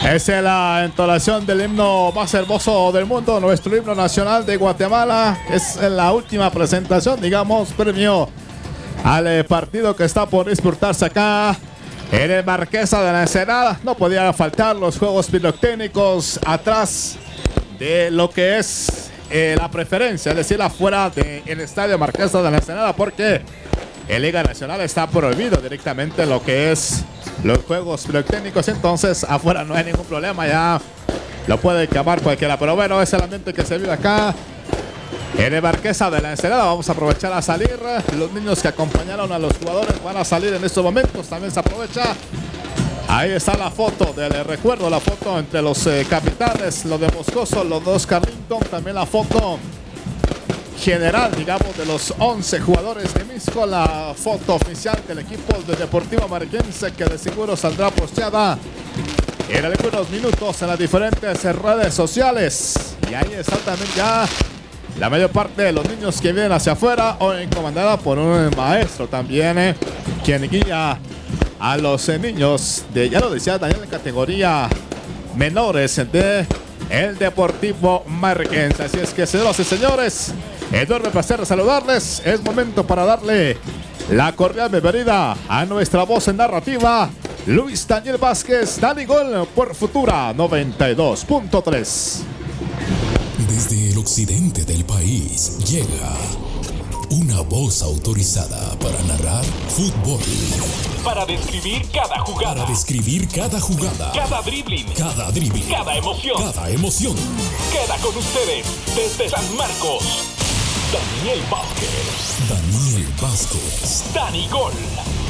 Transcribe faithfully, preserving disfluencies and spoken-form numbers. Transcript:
Esa es la entonación del himno más hermoso del mundo, nuestro himno nacional de Guatemala. Es la última presentación, digamos, premio al partido que está por disputarse acá en el Marquesa de la Ensenada. No podía faltar los juegos pirotécnicos atrás de lo que es eh, la preferencia, es decir, afuera del estadio Marquesa de la Ensenada, porque en Liga Nacional está prohibido directamente lo que es los juegos pirotécnicos. Entonces afuera no hay ningún problema, ya lo puede quemar cualquiera. Pero bueno, es el ambiente que se vive acá en el Marquesa de la Ensenada. Vamos a aprovechar a salir. Los niños que acompañaron a los jugadores van a salir en estos momentos. También se aprovecha. Ahí está la foto del recuerdo, la foto entre los eh, capitanes, los de Moscoso, los dos Carlington. También la foto general, digamos, de los once jugadores de Misco. La foto oficial del equipo de Deportivo Mariquense, que de seguro saldrá posteada en algunos minutos en las diferentes redes sociales. Y ahí está también ya la mayor parte de los niños que vienen hacia afuera, hoy comandada por un maestro también, eh, quien guía a los eh, niños de, ya lo decía Daniel, en categoría menores de el Deportivo Mariquense. Así es que, señoras y señores, enorme placer saludarles. Es momento para darle la cordial bienvenida a nuestra voz en narrativa, Luis Daniel Vázquez, Dani Gol, por Futura noventa y dos punto tres. Desde el occidente del país llega una voz autorizada para narrar fútbol. Para describir cada jugada. Para describir cada jugada. Cada dribbling. Cada dribbling. Cada emoción. Cada emoción. Queda con ustedes desde San Marcos, Daniel Vázquez. Daniel Vázquez. Dani Gol.